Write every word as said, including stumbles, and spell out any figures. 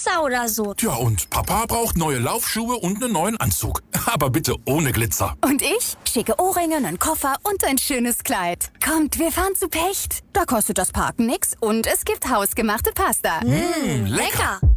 Glitzer oder so. Tja, und Papa braucht neue Laufschuhe und einen neuen Anzug. Aber bitte ohne Glitzer. Und ich? Schicke Ohrringe, einen Koffer und ein schönes Kleid. Kommt, wir fahren zu Pecht. Da kostet das Parken nix und es gibt hausgemachte Pasta. Mmh, lecker.